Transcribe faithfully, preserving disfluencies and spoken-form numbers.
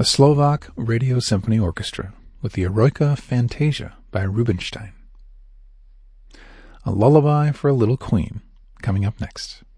The Slovak Radio Symphony Orchestra with the Eroica Fantasia by Rubinstein. A Lullaby for a Little Queen, coming up next.